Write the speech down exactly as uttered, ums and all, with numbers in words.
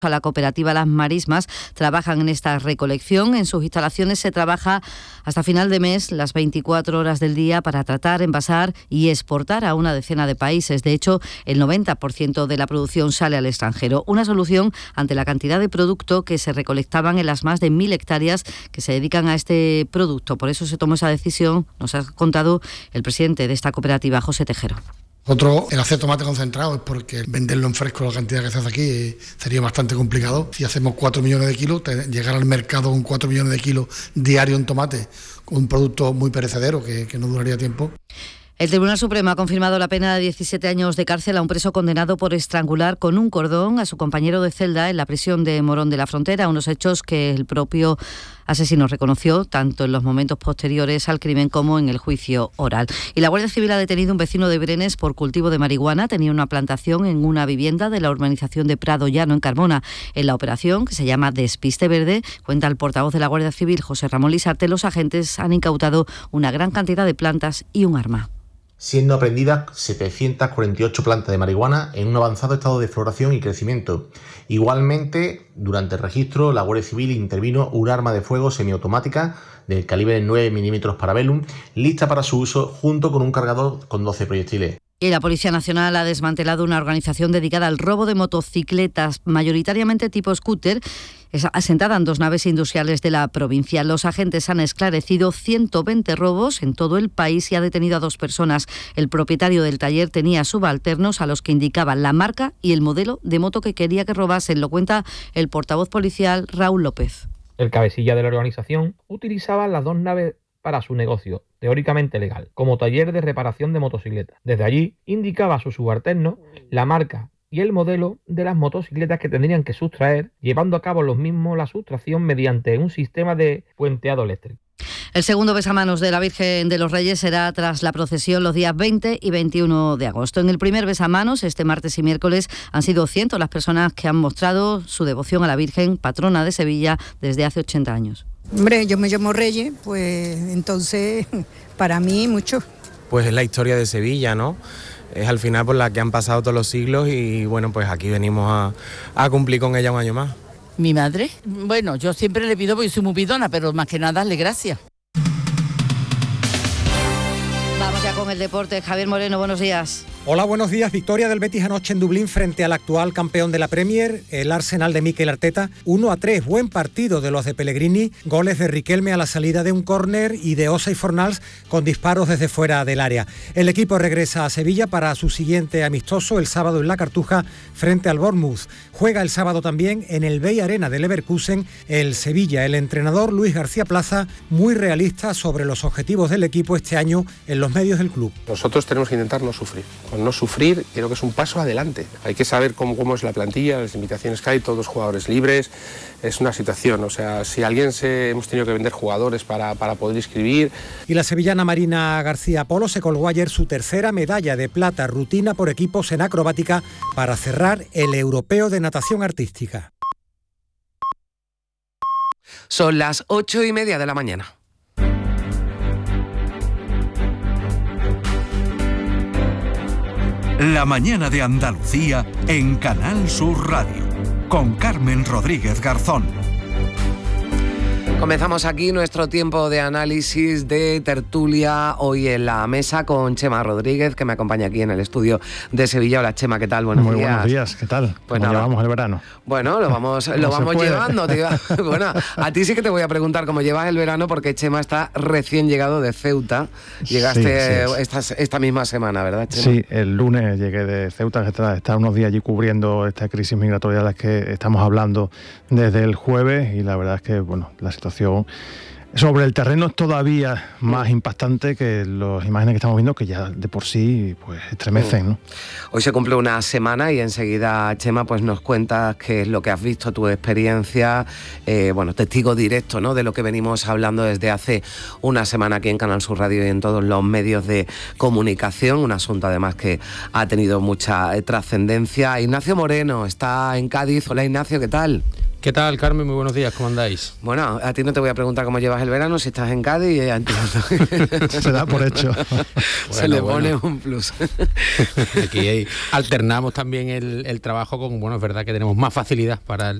A la cooperativa Las Marismas trabajan en esta recolección. En sus instalaciones se trabaja hasta final de mes, las veinticuatro horas del día, para tratar, envasar y exportar a una decena de países. De hecho, el noventa por ciento de la producción sale al extranjero. Una solución ante la cantidad de producto que se recolectaban en las más de mil hectáreas que se dedican a este producto. Por eso se tomó esa decisión, nos ha contado el presidente de esta cooperativa, José Tejero. Otro, el hacer tomate concentrado es porque venderlo en fresco, la cantidad que se hace aquí, sería bastante complicado. Si hacemos cuatro millones de kilos, llegar al mercado con cuatro millones de kilos diario en tomate, con un producto muy perecedero que, que no duraría tiempo. El Tribunal Supremo ha confirmado la pena de diecisiete años de cárcel a un preso condenado por estrangular con un cordón a su compañero de celda en la prisión de Morón de la Frontera, unos hechos que el propio asesino reconoció tanto en los momentos posteriores al crimen como en el juicio oral. Y la Guardia Civil ha detenido a un vecino de Brenes por cultivo de marihuana. Tenía una plantación en una vivienda de la urbanización de Prado Llano, en Carmona. En la operación, que se llama Despiste Verde, cuenta el portavoz de la Guardia Civil, José Ramón Lisarte, los agentes han incautado una gran cantidad de plantas y un arma. Siendo aprendidas setecientas cuarenta y ocho plantas de marihuana en un avanzado estado de floración y crecimiento. Igualmente, durante el registro, la Guardia Civil intervino un arma de fuego semiautomática del calibre nueve milímetros Parabellum, lista para su uso, junto con un cargador con doce proyectiles. Y la Policía Nacional ha desmantelado una organización dedicada al robo de motocicletas, mayoritariamente tipo scooter, asentada en dos naves industriales de la provincia. Los agentes han esclarecido ciento veinte robos en todo el país y ha detenido a dos personas. El propietario del taller tenía subalternos a los que indicaban la marca y el modelo de moto que quería que robasen. Lo cuenta el portavoz policial Raúl López. El cabecilla de la organización utilizaba las dos naves para su negocio, teóricamente legal, como taller de reparación de motocicletas. Desde allí indicaba a sus subalternos la marca y el modelo de las motocicletas que tendrían que sustraer, llevando a cabo los mismos la sustracción mediante un sistema de puenteado eléctrico. El segundo besamanos de la Virgen de los Reyes será tras la procesión los días veinte y veintiuno de agosto. En el primer besamanos, este martes y miércoles, han sido cientos las personas que han mostrado su devoción a la Virgen, patrona de Sevilla, desde hace ochenta años. Hombre, yo me llamo Reyes, pues entonces para mí mucho. Pues es la historia de Sevilla, ¿no? Es al final por la que han pasado todos los siglos y bueno, pues aquí venimos a, a cumplir con ella un año más. ¿Mi madre? Bueno, yo siempre le pido porque soy muy pidona, pero más que nada darle gracias. Vamos ya con el deporte. Javier Moreno, buenos días. Hola, buenos días. Victoria del Betis anoche en Dublín frente al actual campeón de la Premier, el Arsenal de Mikel Arteta. uno a tres, buen partido de los de Pellegrini. Goles de Riquelme a la salida de un córner y de Osa y Fornals con disparos desde fuera del área. El equipo regresa a Sevilla para su siguiente amistoso el sábado en la Cartuja frente al Bournemouth. Juega el sábado también en el Bay Arena de Leverkusen el Sevilla. El entrenador Luis García Plaza, muy realista sobre los objetivos del equipo este año en los medios del club. Nosotros tenemos que intentar no sufrir. Con no sufrir, creo que es un paso adelante. Hay que saber cómo, cómo es la plantilla, las limitaciones que hay, todos los jugadores libres. Es una situación, o sea, si alguien se hemos tenido que vender jugadores para, para poder inscribir. Y la sevillana Marina García Polo se colgó ayer su tercera medalla de plata rutina por equipos en acrobática para cerrar el Europeo de Natación Artística. Son las ocho y media de la mañana. La mañana de Andalucía en Canal Sur Radio, con Carmen Rodríguez Garzón. Comenzamos aquí nuestro tiempo de análisis, de tertulia, hoy en la mesa con Chema Rodríguez, que me acompaña aquí en el estudio de Sevilla. Hola Chema, ¿qué tal? Buenos Muy días. buenos días, ¿qué tal? Pues ¿Cómo nada, llevamos el verano? Bueno, lo vamos, lo vamos llevando. Tío. Bueno, a ti sí que te voy a preguntar cómo llevas el verano, porque Chema está recién llegado de Ceuta. Llegaste sí, sí, esta, esta misma semana, ¿verdad, Chema? Sí, el lunes llegué de Ceuta, que está, está unos días allí cubriendo esta crisis migratoria de la que estamos hablando desde el jueves, y la verdad es que, bueno, la situación sobre el terreno es todavía más impactante que las imágenes que estamos viendo, que ya de por sí pues estremecen, ¿no? Hoy se cumple una semana y enseguida, Chema, pues nos cuentas qué es lo que has visto, tu experiencia, eh, bueno, testigo directo, ¿no?, de lo que venimos hablando desde hace una semana aquí en Canal Sur Radio y en todos los medios de comunicación, un asunto además que ha tenido mucha eh, trascendencia. Ignacio Moreno está en Cádiz. Hola Ignacio, ¿qué tal? ¿Qué tal, Carmen? Muy buenos días, ¿cómo andáis? Bueno, a ti no te voy a preguntar cómo llevas el verano, si estás en Cádiz, eh, se da por hecho. Se Bueno, le bueno. pone un plus. Aquí hay- alternamos también el, el trabajo con, bueno, es verdad que tenemos más facilidad para el,